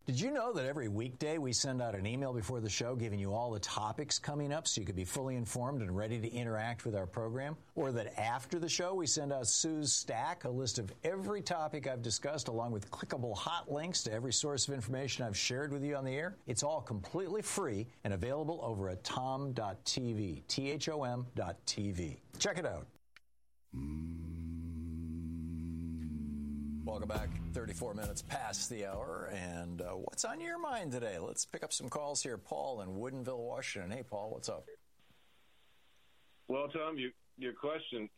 Did you know that every weekday we send out an email before the show giving you all the topics coming up so you could be fully informed and ready to interact with our program? Or that after the show we send out Sue's Stack, a list of every topic I've discussed along with clickable hot links to every source of information I've shared with you on the air? It's all completely free and available over at tom.tv, THOM.tv. Check it out. Welcome back. 34 minutes past the hour. And what's on your mind today? Let's pick up some calls here. Paul in Woodinville, Washington. Hey, Paul, what's up? Well, Tom, your question,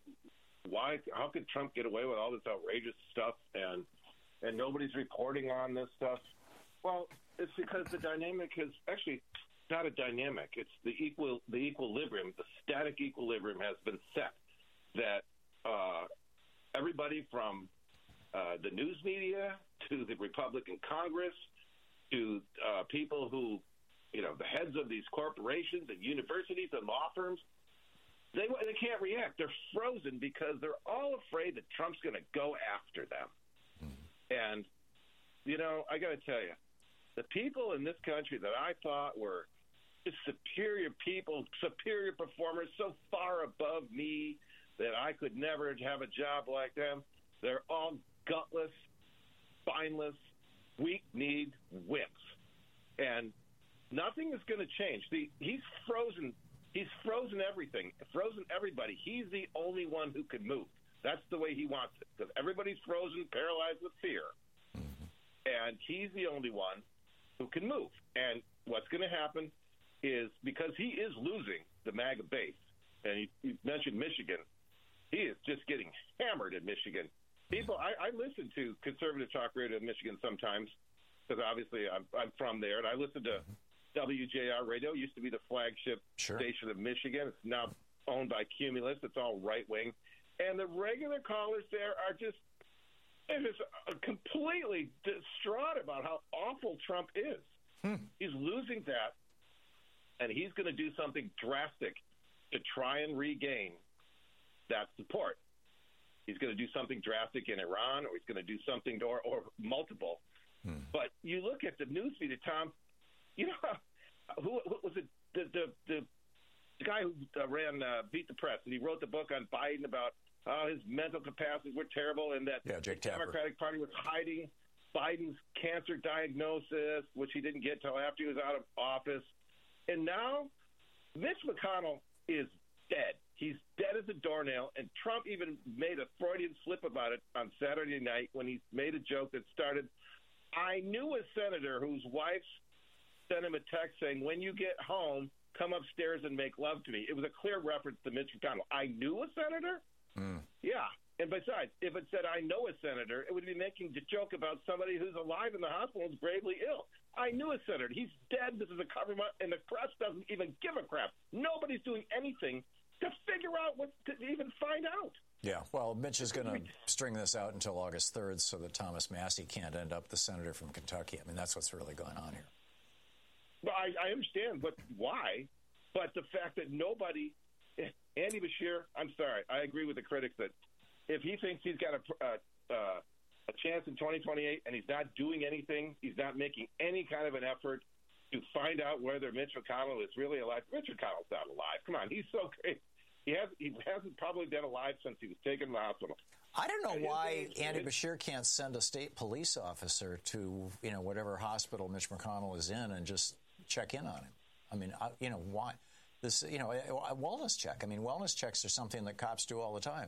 how could Trump get away with all this outrageous stuff and nobody's reporting on this stuff? Well, it's because the dynamic is actually not a dynamic. It's the equilibrium, the static equilibrium has been set that everybody from the news media to the Republican Congress to people who, the heads of these corporations and universities and law firms, they can't react. They're frozen because they're all afraid that Trump's going to go after them. And, I got to tell you, the people in this country that I thought were just superior people, superior performers, so far above me that I could never have a job like them, they're all gutless, spineless, weak-kneed wimps. And nothing is going to change. He's frozen. He's frozen everything, frozen everybody. He's the only one who can move. That's the way he wants it, because everybody's frozen, paralyzed with fear. And he's the only one who can move. And what's going to happen is, because he is losing the MAGA base, and you mentioned Michigan, he is just getting hammered in Michigan. People, I listen to conservative talk radio in Michigan sometimes, because obviously I'm from there, and I listen to WJR Radio. It used to be the flagship station of Michigan. It's now owned by Cumulus. It's all right-wing. And the regular callers there are just completely distraught about how awful Trump is. He's losing that, and he's going to do something drastic to try and regain that support. He's going to do something drastic in Iran, or he's going to do something, or multiple. But you look at the news feed, Tom, who was it? The guy who ran Beat the Press, and he wrote the book on Biden about how his mental capacities were terrible, and that the Democratic Party was hiding Biden's cancer diagnosis, which he didn't get till after he was out of office. And now Mitch McConnell is dead. He's dead as a doornail, and Trump even made a Freudian slip about it on Saturday night when he made a joke that started, I knew a senator whose wife sent him a text saying, when you get home, come upstairs and make love to me. It was a clear reference to Mitch McConnell. I knew a senator? Yeah. And besides, if it said, I know a senator, it would be making the joke about somebody who's alive in the hospital and is gravely ill. I knew a senator. He's dead. This is a cover, and the press doesn't even give a crap. Nobody's doing anything to figure out to even find out. Yeah, well, Mitch is going to string this out until August 3rd so that Thomas Massie can't end up the senator from Kentucky. I mean, that's what's really going on here. Well, I understand, but why? But the fact that nobody, Andy Beshear, I'm sorry, I agree with the critics that if he thinks he's got a chance in 2028 and he's not doing anything, he's not making any kind of an effort to find out whether Mitch McConnell is really alive. Mitch McConnell's not alive. Come on, he's so great. He hasn't probably been alive since he was taken to the hospital. I don't know why Andy Beshear can't send a state police officer to whatever hospital Mitch McConnell is in and just check in on him. I mean, why this? A wellness check. I mean, wellness checks are something that cops do all the time.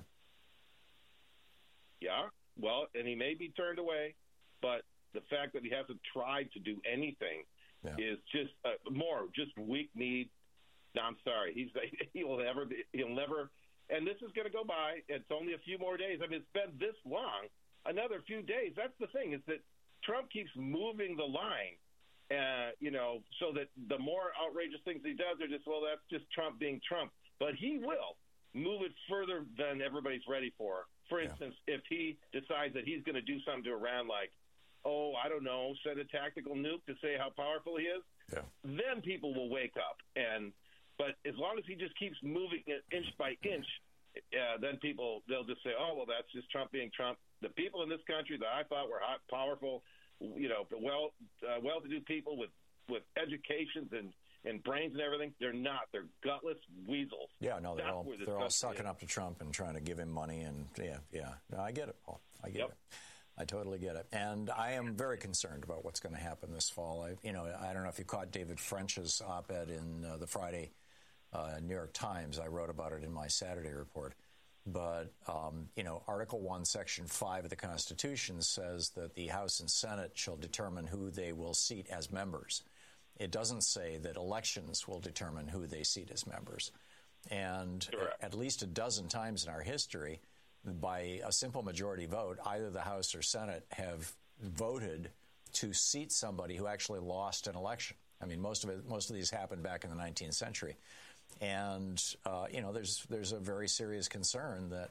Yeah, well, and he may be turned away, but the fact that he hasn't tried to do anything is just just weak-kneed. No, I'm sorry. He'll never. And this is going to go by. It's only a few more days. I mean, it's been this long. Another few days. That's the thing, is that Trump keeps moving the line, so that the more outrageous things he does are just, well, that's just Trump being Trump. But he will move it further than everybody's ready for. For instance, if he decides that he's going to do something to Iran, like, I don't know, send a tactical nuke to say how powerful he is, then people will wake up. But as long as he just keeps moving it inch by inch, then they'll just say, oh, well, that's just Trump being Trump. The people in this country that I thought were hot, powerful, well-to-do people with educations and brains and everything. They're not. They're gutless weasels. Yeah, no, they're all sucking up to Trump and trying to give him money. And yeah. No, I get it, Paul. I get it. I totally get it. And I am very concerned about what's going to happen this fall. I don't know if you caught David French's op-ed in the Friday New York Times. I wrote about it in my Saturday report. But, Article 1, Section 5 of the Constitution says that the House and Senate shall determine who they will seat as members. It doesn't say that elections will determine who they seat as members. And at least a dozen times in our history, by a simple majority vote, either the House or Senate have voted to seat somebody who actually lost an election. I mean, most of these happened back in the 19th century. And, there's a very serious concern that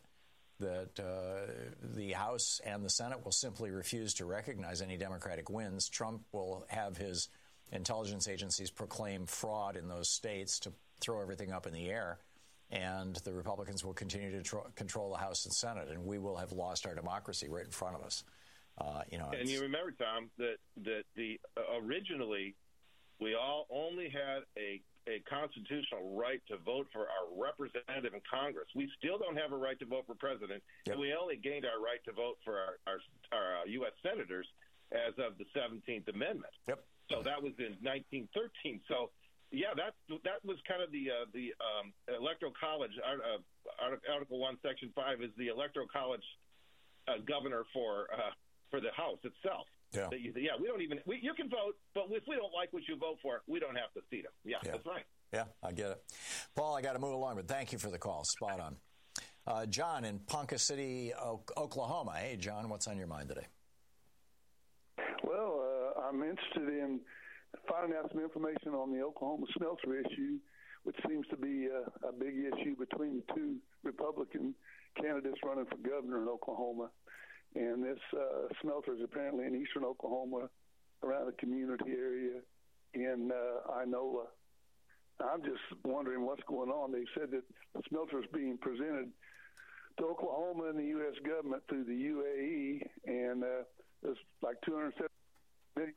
the House and the Senate will simply refuse to recognize any Democratic wins. Trump will have his intelligence agencies proclaim fraud in those states to throw everything up in the air. And the Republicans will continue to control the House and Senate, and we will have lost our democracy right in front of us. And you remember, Tom, that originally we all only had a constitutional right to vote for our representative in Congress. We still don't have a right to vote for president, and we only gained our right to vote for our U.S. senators as of the 17th Amendment. Yep. So that was in 1913. So, yeah, that was kind of the Electoral College. Article 1, Section 5 is the Electoral College governor for the House itself. Yeah. We don't even. You can vote, but if we don't like what you vote for, we don't have to seat them. Yeah, that's right. Yeah, I get it. Paul, I got to move along, but thank you for the call. Spot on. John in Ponca City, Oklahoma. Hey, John, what's on your mind today? Well, I'm interested in finding out some information on the Oklahoma smelter issue, which seems to be a big issue between the two Republican candidates running for governor in Oklahoma. And this smelter is apparently in eastern Oklahoma, around a community area in Inola. I'm just wondering what's going on. They said that the smelter is being presented to Oklahoma and the U.S. government through the UAE, and there's like $270 million.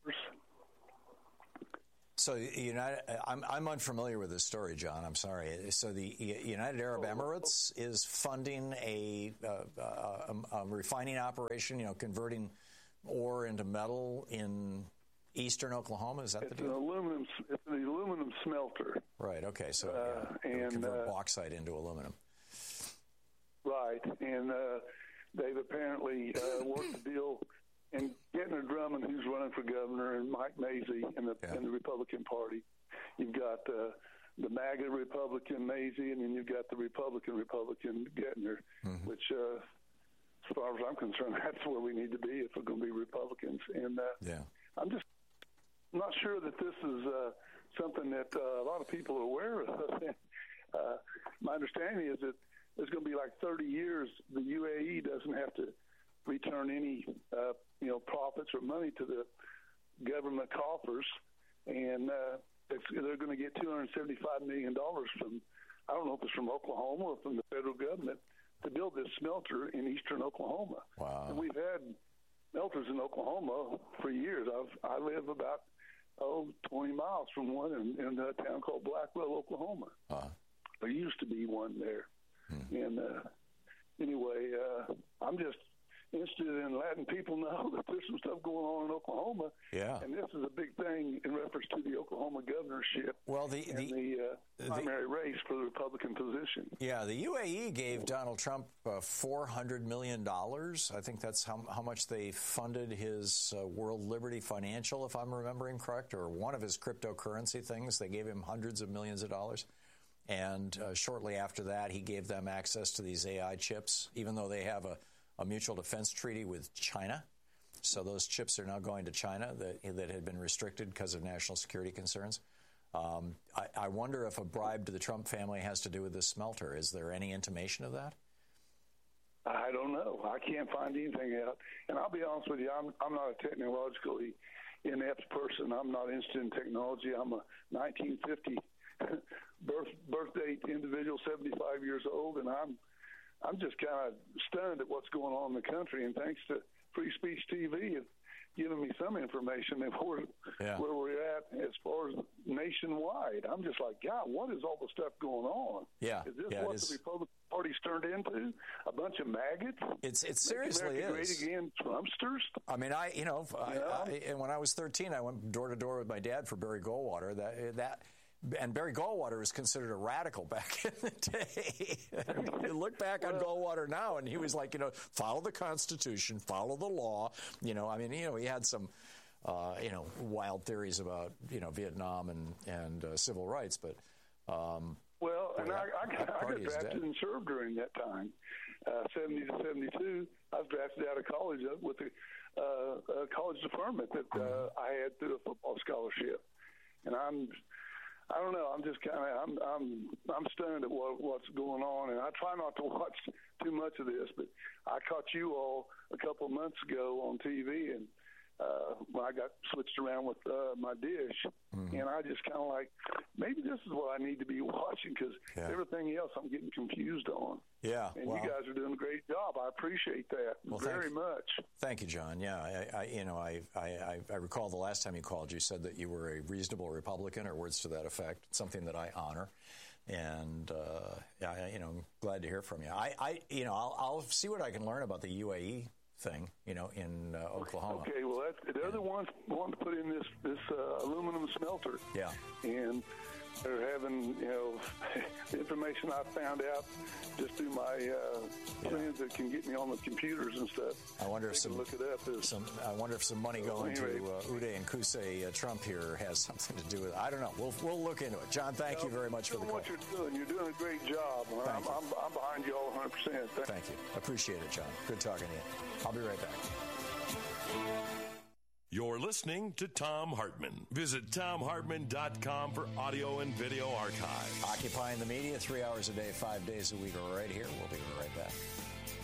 So, I'm unfamiliar with this story, John. I'm sorry. So, the United Arab Emirates is funding a refining operation, converting ore into metal in eastern Oklahoma. Is that the deal? It's an aluminum smelter. Right. Okay. So, and convert bauxite into aluminum. Right, and they've apparently worked a deal. And Gettner Drummond, who's running for governor, and Mike Mazzei in the Republican Party. You've got the MAGA Republican Mazzei, and then you've got the Republican Gettner, which, as far as I'm concerned, that's where we need to be if we're going to be Republicans. And I'm just not sure that this is something that a lot of people are aware of. My understanding is that there's going to be like 30 years the UAE doesn't have to return any profits or money to the government coffers, and they're going to get $275 million from, I don't know if it's from Oklahoma or from the federal government, to build this smelter in eastern Oklahoma. Wow. And we've had smelters in Oklahoma for years. I live about 20 miles from one in a town called Blackwell, Oklahoma. There used to be one there. And anyway, I'm just interested in letting people know that there's some stuff going on in Oklahoma. Yeah. And this is a big thing in reference to the Oklahoma governorship the primary race for the Republican position. Yeah, the UAE gave Donald Trump $400 million. I think that's how much they funded his World Liberty Financial, if I'm remembering correct, or one of his cryptocurrency things. They gave him hundreds of millions of dollars. And shortly after that, he gave them access to these AI chips, even though they have a mutual defense treaty with China. So those chips are now going to China that had been restricted because of national security concerns. I wonder if a bribe to the Trump family has to do with this smelter. Is there any intimation of that? I don't know. I can't find anything out. And I'll be honest with you, I'm not a technologically inept person. I'm not interested in technology. I'm a 1950 birth date individual, 75 years old, and I'm just kind of stunned at what's going on in the country. And thanks to Free Speech TV, it's given me some information and where we're at as far as nationwide. I'm just like, God, what is all the stuff going on? Yeah. Is this what the Republican Party's turned into? A bunch of maggots? It seriously is. Great again, Trumpsters? I mean, and when I was 13, I went door to door with my dad for Barry Goldwater. And Barry Goldwater was considered a radical back in the day. You look back on Goldwater now, and he was like, follow the Constitution, follow the law. He had some, wild theories about, Vietnam and civil rights, but. I got drafted and served during that time, 70 to 72. I was drafted out of college with a college deferment that I had through a football scholarship, and I don't know. I'm just I'm stunned at what's going on, and I try not to watch too much of this. But I caught you all a couple of months ago on TV, and when I got switched around with my dish, and I just kind of like, maybe this is what I need to be watching because everything else I'm getting confused on. Yeah, and you guys are doing a great job. I appreciate that very much. Thank you, John. Yeah, I recall the last time you called, you said that you were a reasonable Republican, or words to that effect. Something that I honor, and I'm glad to hear from you. I'll see what I can learn about the UAE thing, in Oklahoma. Okay, well, the other ones want to put in this aluminum smelter. Yeah, and they're having, the information I found out just through my friends that can get me on the computers and stuff. I wonder if look it up. I wonder if some money going to Uday and Qusay Trump here has something to do with it. I don't know. We'll look into it. John, thank you very much for the call. What you're doing. You're doing a great job. I'm behind you all 100%. Thank you. Appreciate it, John. Good talking to you. I'll be right back. You're listening to Thom Hartmann. Visit ThomHartmann.com for audio and video archive. Occupying the media 3 hours a day, 5 days a week, right here. We'll be right back.